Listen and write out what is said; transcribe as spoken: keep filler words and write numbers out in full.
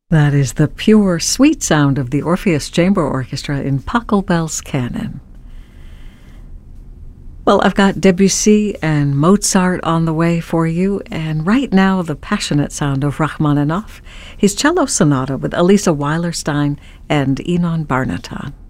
That is the pure, sweet sound of the Orpheus Chamber Orchestra in Pachelbel's Canon. Well, I've got Debussy and Mozart on the way for you, and right now the passionate sound of Rachmaninoff, his cello sonata with Elisa Weilerstein and Enon Barnaton.